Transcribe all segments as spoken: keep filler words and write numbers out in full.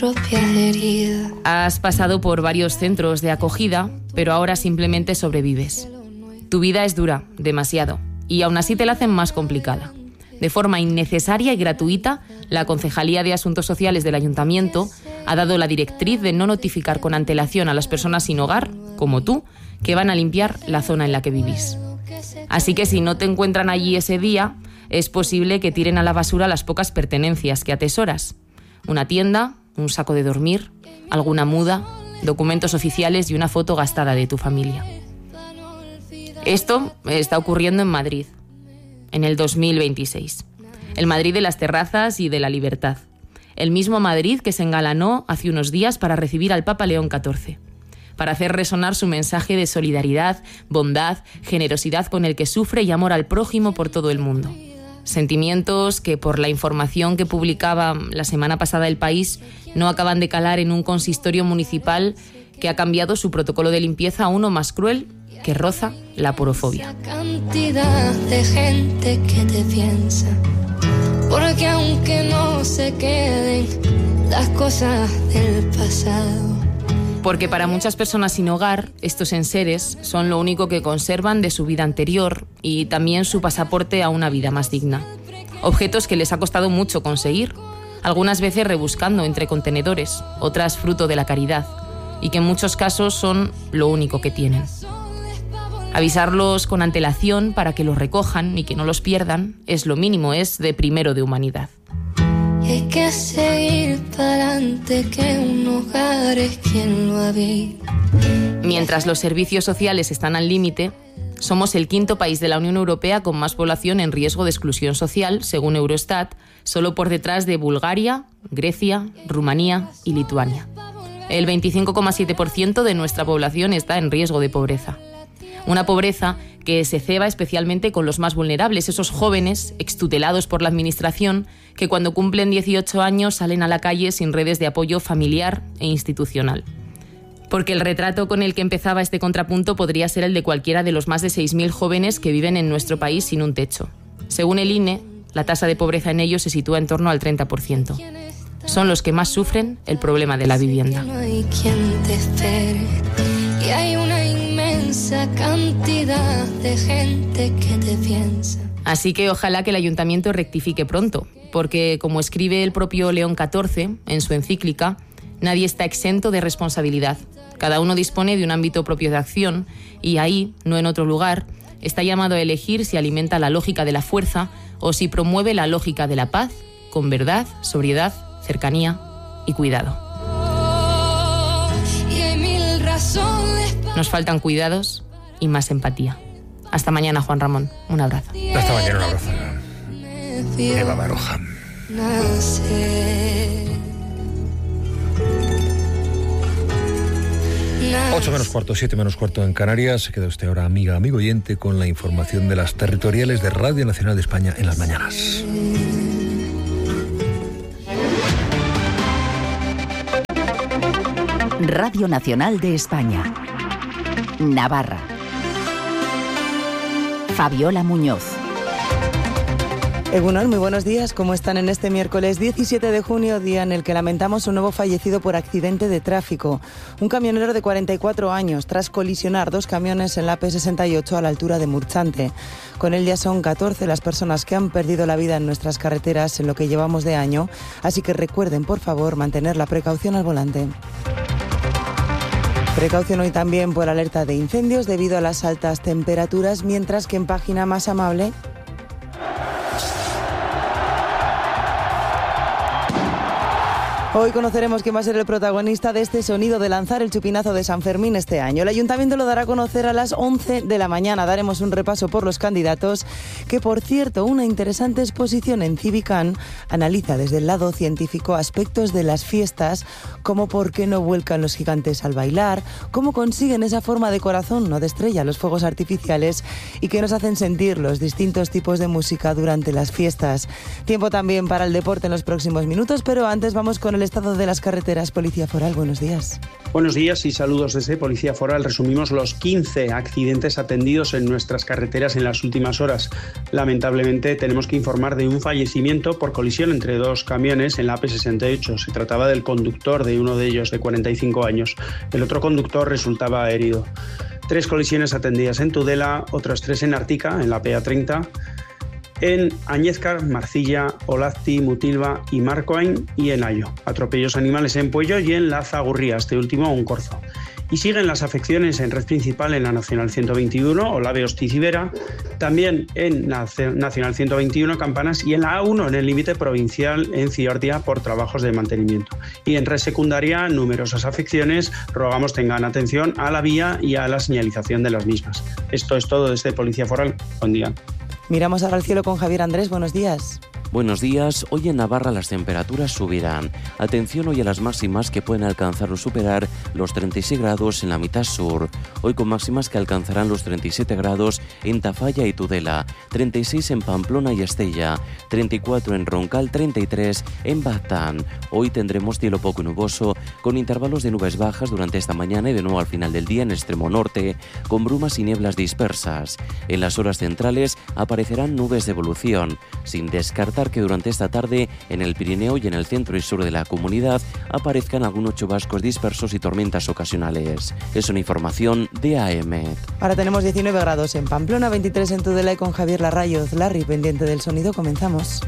Has pasado por varios centros de acogida, pero ahora simplemente sobrevives. Tu vida es dura, demasiado, y aún así te la hacen más complicada. De forma innecesaria y gratuita, la Concejalía de Asuntos Sociales del Ayuntamiento ha dado la directriz de no notificar con antelación a las personas sin hogar, como tú, que van a limpiar la zona en la que vivís. Así que si no te encuentran allí ese día, es posible que tiren a la basura las pocas pertenencias que atesoras. Una tienda, un saco de dormir, alguna muda, documentos oficiales y una foto gastada de tu familia. Esto está ocurriendo en Madrid, en el dos mil veintiséis. El Madrid de las terrazas y de la libertad. El mismo Madrid que se engalanó hace unos días para recibir al Papa León catorce, para hacer resonar su mensaje de solidaridad, bondad, generosidad con el que sufre y amor al prójimo por todo el mundo. Sentimientos que, por la información que publicaba la semana pasada El País, no acaban de calar en un consistorio municipal que ha cambiado su protocolo de limpieza a uno más cruel que roza la porofobia. Cantidad de gente que te piensa, porque aunque no se queden las cosas del pasado. Porque para muchas personas sin hogar, estos enseres son lo único que conservan de su vida anterior y también su pasaporte a una vida más digna. Objetos que les ha costado mucho conseguir, algunas veces rebuscando entre contenedores, otras fruto de la caridad, y que en muchos casos son lo único que tienen. Avisarlos con antelación para que los recojan y que no los pierdan es lo mínimo, es de primero de humanidad. Y hay que seguir para adelante, que un hogar es quien lo habita. Mientras los servicios sociales están al límite, somos el quinto país de la Unión Europea con más población en riesgo de exclusión social, según Eurostat, solo por detrás de Bulgaria, Grecia, Rumanía y Lituania. El veinticinco coma siete por ciento de nuestra población está en riesgo de pobreza. Una pobreza que se ceba especialmente con los más vulnerables, esos jóvenes extutelados por la administración que cuando cumplen dieciocho años salen a la calle sin redes de apoyo familiar e institucional. Porque el retrato con el que empezaba este contrapunto podría ser el de cualquiera de los más de seis mil jóvenes que viven en nuestro país sin un techo. Según el I N E, la tasa de pobreza en ellos se sitúa en torno al treinta por ciento. Son los que más sufren el problema de la vivienda. No hay quien te espere, y hay una inmensa cantidad de gente que te piensa. Así que ojalá que el ayuntamiento rectifique pronto, porque como escribe el propio León catorce en su encíclica, nadie está exento de responsabilidad. Cada uno dispone de un ámbito propio de acción y ahí, no en otro lugar, está llamado a elegir si alimenta la lógica de la fuerza o si promueve la lógica de la paz, con verdad, sobriedad, cercanía y cuidado. Nos faltan cuidados y más empatía. Hasta mañana, Juan Ramón. Un abrazo. Hasta mañana, un abrazo. Eva Baroja. Ocho menos cuarto, siete menos cuarto en Canarias. Se queda usted ahora, amiga, amigo oyente, con la información de las territoriales de Radio Nacional de España en las mañanas. Radio Nacional de España. Navarra. Fabiola Muñoz. Egunon, muy buenos días. ¿Cómo están en este miércoles diecisiete de junio, día en el que lamentamos un nuevo fallecido por accidente de tráfico? Un camionero de cuarenta y cuatro años, tras colisionar dos camiones en la A P sesenta y ocho a la altura de Murchante. Con él ya son catorce las personas que han perdido la vida en nuestras carreteras en lo que llevamos de año, así que recuerden, por favor, mantener la precaución al volante. Precaución hoy también por alerta de incendios debido a las altas temperaturas, mientras que en página más amable... Hoy conoceremos quién va a ser el protagonista de este sonido de lanzar el chupinazo de San Fermín este año. El Ayuntamiento lo dará a conocer a las once de la mañana. Daremos un repaso por los candidatos, que por cierto, una interesante exposición en Civicán analiza desde el lado científico aspectos de las fiestas, como por qué no vuelcan los gigantes al bailar, cómo consiguen esa forma de corazón, no de estrella, los fuegos artificiales, y qué nos hacen sentir los distintos tipos de música durante las fiestas. Tiempo también para el deporte en los próximos minutos, pero antes vamos con el el estado de las carreteras. Policía Foral, buenos días. Buenos días y saludos desde Policía Foral. Resumimos los quince accidentes atendidos en nuestras carreteras en las últimas horas. Lamentablemente tenemos que informar de un fallecimiento por colisión entre dos camiones en la A P sesenta y ocho. Se trataba del conductor de uno de ellos, de cuarenta y cinco años. El otro conductor resultaba herido. Tres colisiones atendidas en Tudela, otras tres en Artica, en la P A treinta, en Añezcar, Marcilla, Olazti, Mutilva y Marcoain y en Ayo. Atropellos animales en Puello y en La Zagurría, este último un corzo. Y siguen las afecciones en red principal en la Nacional ciento veintiuno, Olave, Hostiz y Vera, también en Nacional ciento veintiuno, Campanas, y en la A uno, en el límite provincial en Ciordia, por trabajos de mantenimiento. Y en red secundaria, numerosas afecciones. Rogamos tengan atención a la vía y a la señalización de las mismas. Esto es todo desde Policía Foral. Buen día. Miramos ahora al cielo con Javier Andrés. Buenos días. Buenos días. Hoy en Navarra las temperaturas subirán. Atención hoy a las máximas que pueden alcanzar o superar los treinta y seis grados en la mitad sur. Hoy con máximas que alcanzarán los treinta y siete grados en Tafalla y Tudela, treinta y seis en Pamplona y Estella, treinta y cuatro en Roncal, treinta y tres en Baztán. Hoy tendremos cielo poco nuboso con intervalos de nubes bajas durante esta mañana y de nuevo al final del día en extremo norte, con brumas y nieblas dispersas. En las horas centrales aparecerán nubes de evolución, sin descartar que durante esta tarde en el Pirineo y en el centro y sur de la comunidad aparezcan algunos chubascos dispersos y tormentas ocasionales. Es una información de A E M E T. Ahora tenemos diecinueve grados en Pamplona, veintitrés en Tudela y con Javier Larrayoz. Larry, pendiente del sonido, comenzamos.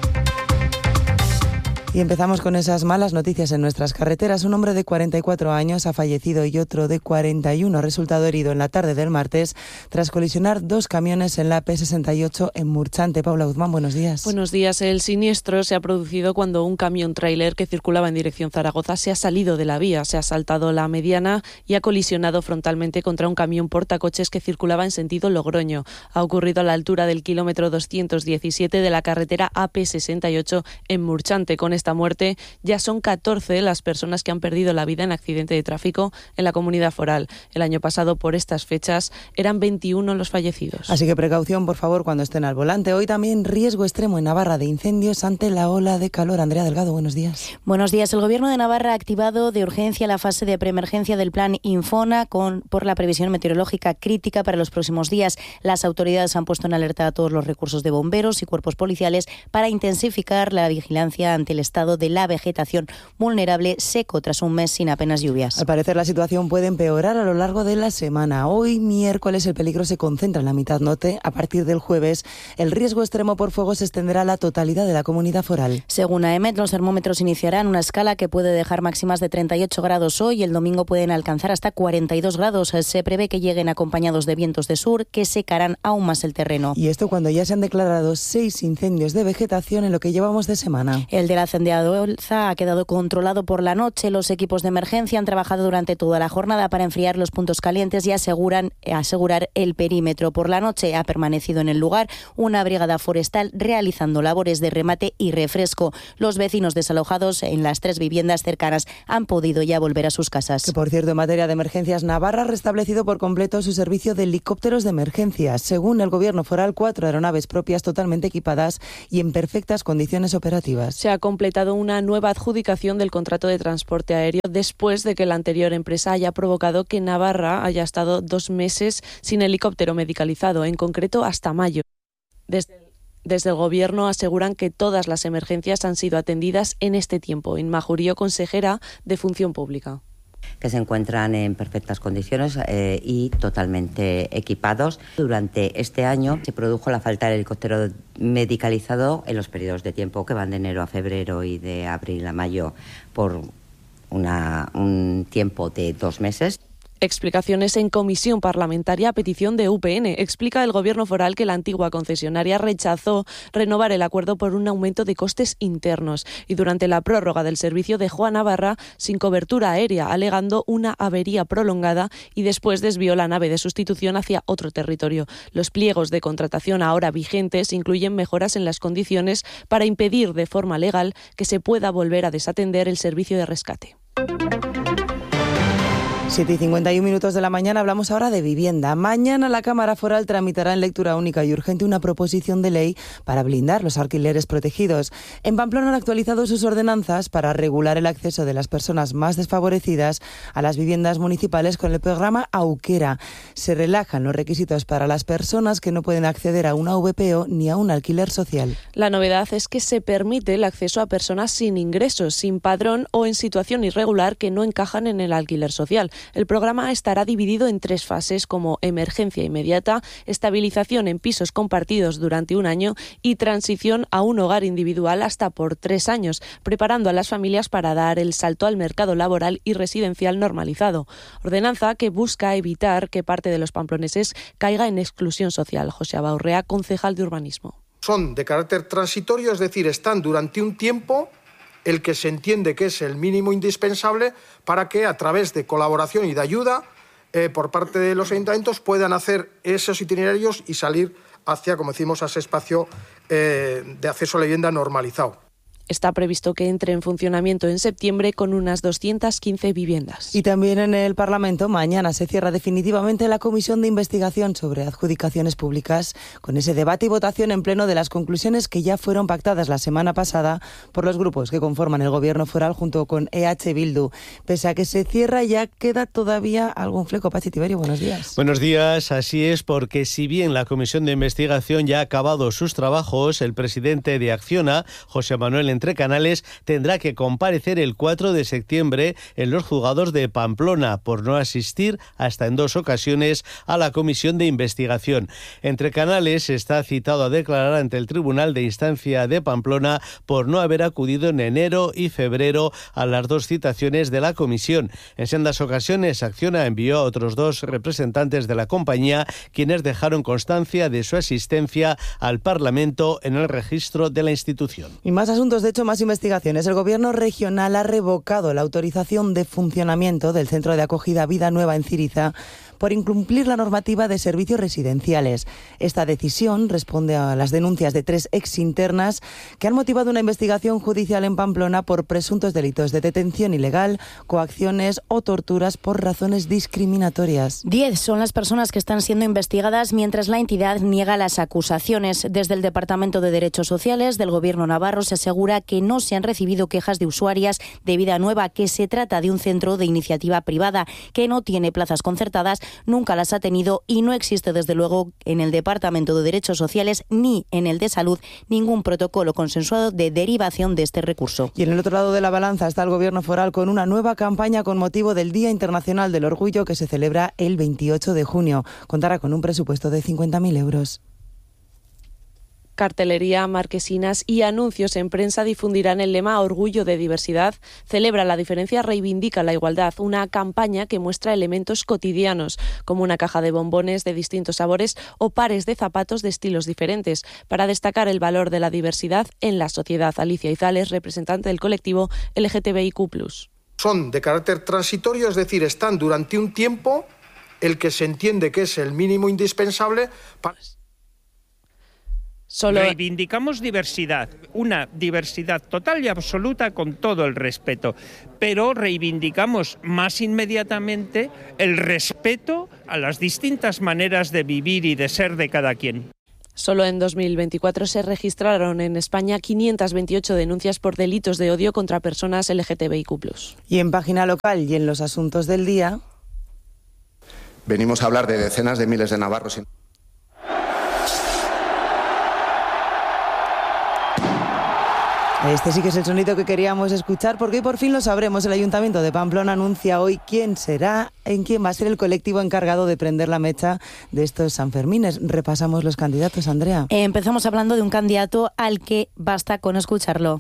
Y empezamos con esas malas noticias en nuestras carreteras. Un hombre de cuarenta y cuatro años ha fallecido y otro de cuarenta y uno ha resultado herido en la tarde del martes tras colisionar dos camiones en la A P sesenta y ocho en Murchante. Paula Guzmán, buenos días. Buenos días. El siniestro se ha producido cuando un camión tráiler que circulaba en dirección Zaragoza se ha salido de la vía, se ha saltado la mediana y ha colisionado frontalmente contra un camión portacoches que circulaba en sentido Logroño. Ha ocurrido a la altura del kilómetro doscientos diecisiete de la carretera A P sesenta y ocho en Murchante. Con esta muerte ya son catorce las personas que han perdido la vida en accidente de tráfico en la Comunidad Foral. El año pasado, por estas fechas, eran veintiuno los fallecidos. Así que precaución, por favor, cuando estén al volante. Hoy también riesgo extremo en Navarra de incendios ante la ola de calor. Andrea Delgado, buenos días. Buenos días. El Gobierno de Navarra ha activado de urgencia la fase de preemergencia del plan Infona con, por la previsión meteorológica crítica para los próximos días. Las autoridades han puesto en alerta a todos los recursos de bomberos y cuerpos policiales para intensificar la vigilancia ante el estado de la vegetación vulnerable seco tras un mes sin apenas lluvias. Al parecer la situación puede empeorar a lo largo de la semana. Hoy, miércoles, el peligro se concentra en la mitad norte. A partir del jueves, el riesgo extremo por fuego se extenderá a la totalidad de la Comunidad Foral. Según A E M E T, los termómetros iniciarán una escala que puede dejar máximas de treinta y ocho grados hoy y el domingo pueden alcanzar hasta cuarenta y dos grados. Se prevé que lleguen acompañados de vientos de sur que secarán aún más el terreno. Y esto cuando ya se han declarado seis incendios de vegetación en lo que llevamos de semana. El del Hacendado ha quedado controlado por la noche. Los equipos de emergencia han trabajado durante toda la jornada para enfriar los puntos calientes y aseguran, asegurar el perímetro. Por la noche ha permanecido en el lugar una brigada forestal realizando labores de remate y refresco. Los vecinos desalojados en las tres viviendas cercanas han podido ya volver a sus casas. Que, por cierto, en materia de emergencias, Navarra ha restablecido por completo su servicio de helicópteros de emergencia. Según el Gobierno Foral, cuatro aeronaves propias totalmente equipadas y en perfectas condiciones operativas. Se ha completado una nueva adjudicación del contrato de transporte aéreo después de que la anterior empresa haya provocado que Navarra haya estado dos meses sin helicóptero medicalizado, en concreto hasta mayo. Desde Desde el Gobierno aseguran que todas las emergencias han sido atendidas en este tiempo. Inma Jurío, consejera de Función Pública. Que se encuentran en perfectas condiciones eh, y totalmente equipados. Durante este año se produjo la falta de helicóptero medicalizado en los periodos de tiempo que van de enero a febrero y de abril a mayo por una, un tiempo de dos meses. Explicaciones en comisión parlamentaria a petición de U P N. Explica el Gobierno foral que la antigua concesionaria rechazó renovar el acuerdo por un aumento de costes internos y durante la prórroga del servicio dejó a Navarra sin cobertura aérea, alegando una avería prolongada y después desvió la nave de sustitución hacia otro territorio. Los pliegos de contratación ahora vigentes incluyen mejoras en las condiciones para impedir de forma legal que se pueda volver a desatender el servicio de rescate. siete y cincuenta y uno minutos de la mañana, hablamos ahora de vivienda. Mañana la Cámara Foral tramitará en lectura única y urgente una proposición de ley para blindar los alquileres protegidos. En Pamplona han actualizado sus ordenanzas para regular el acceso de las personas más desfavorecidas a las viviendas municipales con el programa Auquera. Se relajan los requisitos para las personas que no pueden acceder a una V P O ni a un alquiler social. La novedad es que se permite el acceso a personas sin ingresos, sin padrón o en situación irregular que no encajan en el alquiler social. El programa estará dividido en tres fases como emergencia inmediata, estabilización en pisos compartidos durante un año y transición a un hogar individual hasta por tres años, preparando a las familias para dar el salto al mercado laboral y residencial normalizado. Ordenanza que busca evitar que parte de los pamploneses caiga en exclusión social. José Abaurrea, concejal de urbanismo. Son de carácter transitorio, es decir, están durante un tiempo el que se entiende que es el mínimo indispensable para que a través de colaboración y de ayuda eh, por parte de los ayuntamientos puedan hacer esos itinerarios y salir hacia, como decimos, a ese espacio eh, de acceso a la vivienda normalizado. Está previsto que entre en funcionamiento en septiembre con unas doscientas quince viviendas. Y también en el Parlamento mañana se cierra definitivamente la comisión de investigación sobre adjudicaciones públicas, con ese debate y votación en pleno de las conclusiones que ya fueron pactadas la semana pasada por los grupos que conforman el Gobierno foral junto con E H Bildu. Pese a que se cierra, ya queda todavía algún fleco. Pachi Tiberio, buenos días. Buenos días, así es, porque si bien la comisión de investigación ya ha acabado sus trabajos, el presidente de Acciona, José Manuel Entre Canales, tendrá que comparecer el cuatro de septiembre en los juzgados de Pamplona por no asistir hasta en dos ocasiones a la comisión de investigación. Entre Canales está citado a declarar ante el Tribunal de Instancia de Pamplona por no haber acudido en enero y febrero a las dos citaciones de la comisión. En sendas ocasiones, Acciona envió a otros dos representantes de la compañía, quienes dejaron constancia de su asistencia al Parlamento en el registro de la institución. Y más asuntos, de hecho, más investigaciones. El Gobierno regional ha revocado la autorización de funcionamiento del Centro de Acogida Vida Nueva en Ciriza por incumplir la normativa de servicios residenciales. Esta decisión responde a las denuncias de tres exinternas que han motivado una investigación judicial en Pamplona por presuntos delitos de detención ilegal, coacciones o torturas por razones discriminatorias. Diez son las personas que están siendo investigadas mientras la entidad niega las acusaciones. Desde el Departamento de Derechos Sociales del Gobierno navarro se asegura que no se han recibido quejas de usuarias de Vida Nueva, que se trata de un centro de iniciativa privada que no tiene plazas concertadas, nunca las ha tenido y no existe desde luego en el Departamento de Derechos Sociales ni en el de Salud ningún protocolo consensuado de derivación de este recurso. Y en el otro lado de la balanza está el Gobierno foral con una nueva campaña con motivo del Día Internacional del Orgullo que se celebra el veintiocho de junio. Contará con un presupuesto de cincuenta mil euros. Cartelería, marquesinas y anuncios en prensa difundirán el lema Orgullo de Diversidad, celebra la diferencia, reivindica la igualdad, una campaña que muestra elementos cotidianos, como una caja de bombones de distintos sabores o pares de zapatos de estilos diferentes, para destacar el valor de la diversidad en la sociedad. Alicia Izales, representante del colectivo L G T B I Q plus. Son de carácter transitorio, es decir, están durante un tiempo el que se entiende que es el mínimo indispensable para... Solo... Reivindicamos diversidad, una diversidad total y absoluta con todo el respeto, pero reivindicamos más inmediatamente el respeto a las distintas maneras de vivir y de ser de cada quien. Solo en dos mil veinticuatro se registraron en España quinientas veintiocho denuncias por delitos de odio contra personas L G T B I Q plus. Y en página local y en los asuntos del día... Venimos a hablar de decenas de miles de navarros. Este sí que es el sonido que queríamos escuchar, porque hoy por fin lo sabremos. El Ayuntamiento de Pamplona anuncia hoy quién será, en quién va a ser el colectivo encargado de prender la mecha de estos Sanfermines. Repasamos los candidatos, Andrea. Eh, empezamos hablando de un candidato al que basta con escucharlo.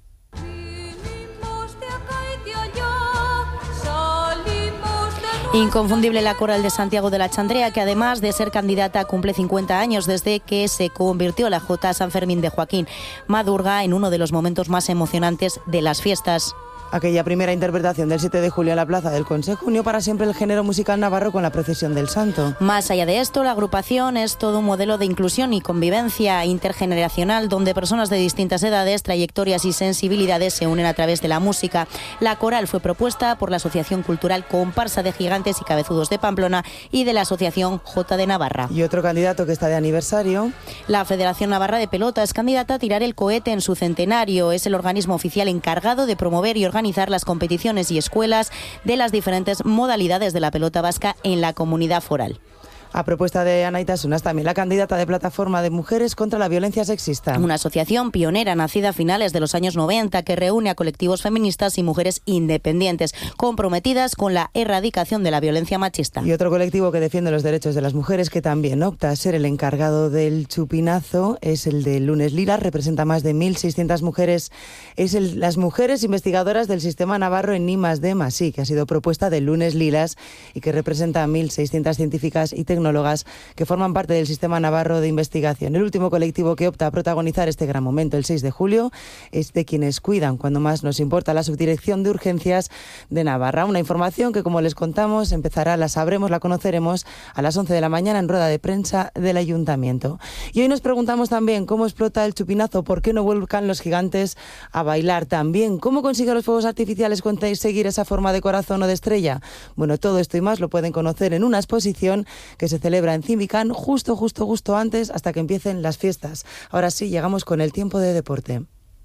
Inconfundible la coral de Santiago de la Chandrea, que además de ser candidata cumple cincuenta años desde que se convirtió la Jota San Fermín de Joaquín Madurga en uno de los momentos más emocionantes de las fiestas. Aquella primera interpretación del siete de julio en la Plaza del Consejo unió para siempre el género musical navarro con la procesión del Santo. Más allá de esto, la agrupación es todo un modelo de inclusión y convivencia intergeneracional donde personas de distintas edades, trayectorias y sensibilidades se unen a través de la música. La coral fue propuesta por la Asociación Cultural Comparsa de Gigantes y Cabezudos de Pamplona y de la Asociación J de Navarra. Y otro candidato que está de aniversario. La Federación Navarra de Pelota es candidata a tirar el cohete en su centenario. Es el organismo oficial encargado de promover y organizar las competiciones y escuelas de las diferentes modalidades de la pelota vasca en la comunidad foral. A propuesta de Ana Itasunas, también la candidata de Plataforma de Mujeres contra la Violencia Sexista. Una asociación pionera nacida a finales de los años noventa que reúne a colectivos feministas y mujeres independientes comprometidas con la erradicación de la violencia machista. Y otro colectivo que defiende los derechos de las mujeres, que también opta a ser el encargado del chupinazo, es el de Lunes Lilas. Representa más de mil seiscientas mujeres. Es el, las mujeres investigadoras del sistema navarro en I más D más I, que ha sido propuesta de Lunes Lilas y que representa a mil seiscientas científicas y tecnológicas que forman parte del Sistema Navarro de Investigación. El último colectivo que opta a protagonizar este gran momento, el seis de julio, es de quienes cuidan cuando más nos importa, la Subdirección de Urgencias de Navarra. Una información que, como les contamos, empezará, la sabremos, la conoceremos a las once de la mañana en rueda de prensa del Ayuntamiento. Y hoy nos preguntamos también cómo explota el chupinazo, por qué no vuelcan los gigantes a bailar también, cómo consiguen los fuegos artificiales conseguir esa forma de corazón o de estrella. Bueno, todo esto y más lo pueden conocer en una exposición que se celebra en Cimicán justo, justo, justo antes, hasta que empiecen las fiestas. Ahora sí, llegamos con el tiempo de deporte.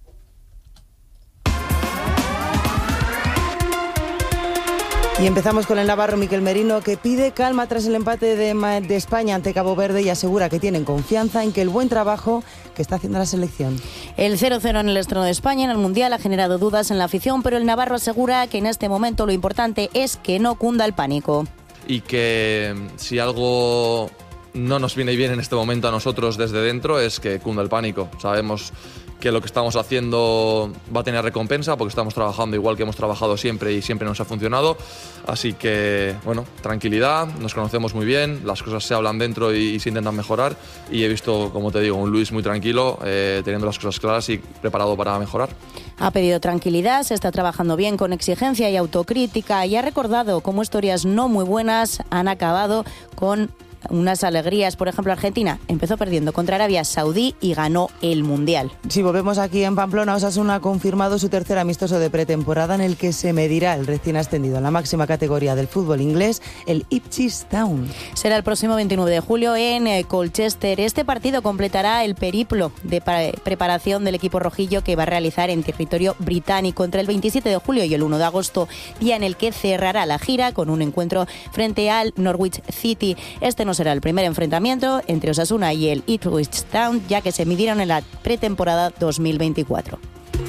Y empezamos con el navarro Miquel Merino, que pide calma tras el empate de, de España ante Cabo Verde y asegura que tienen confianza en que el buen trabajo que está haciendo la selección. El cero cero en el estreno de España en el Mundial ha generado dudas en la afición, pero el navarro asegura que en este momento lo importante es que no cunda el pánico. Y que si algo no nos viene bien en este momento a nosotros desde dentro es que cunda el pánico. Sabemos que lo que estamos haciendo va a tener recompensa porque estamos trabajando igual que hemos trabajado siempre y siempre nos ha funcionado. Así que, bueno, tranquilidad, nos conocemos muy bien, las cosas se hablan dentro y, y se intentan mejorar. Y he visto, como te digo, un Luis muy tranquilo, eh, teniendo las cosas claras y preparado para mejorar. Ha pedido tranquilidad, se está trabajando bien con exigencia y autocrítica y ha recordado cómo historias no muy buenas han acabado con unas alegrías. Por ejemplo, Argentina empezó perdiendo contra Arabia Saudí y ganó el Mundial. Si volvemos aquí en Pamplona, Osasuna ha confirmado su tercer amistoso de pretemporada en el que se medirá el recién ascendido en la máxima categoría del fútbol inglés, el Ipswich Town. Será el próximo veintinueve de julio en Colchester. Este partido completará el periplo de preparación del equipo rojillo que va a realizar en territorio británico entre el veintisiete de julio y el uno de agosto, día en el que cerrará la gira con un encuentro frente al Norwich City. Este no será el primer enfrentamiento entre Osasuna y el Ipswich Town, ya que se midieron en la pretemporada dos mil veinticuatro.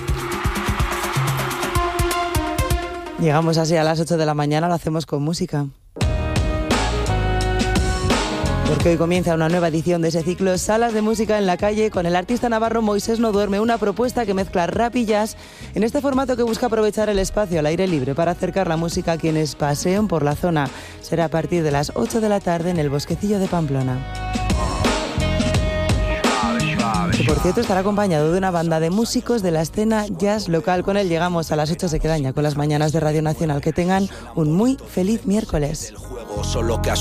Llegamos así a las ocho de la mañana, lo hacemos con música. Porque hoy comienza una nueva edición de ese ciclo Salas de Música en la Calle con el artista navarro Moisés No Duerme, una propuesta que mezcla rap y jazz en este formato que busca aprovechar el espacio al aire libre para acercar la música a quienes paseen por la zona. Será a partir de las ocho de la tarde en el Bosquecillo de Pamplona. Que por cierto estará acompañado de una banda de músicos de la escena jazz local. Con él llegamos a las ocho, se quedan ya con las mañanas de Radio Nacional. Que tengan un muy feliz miércoles.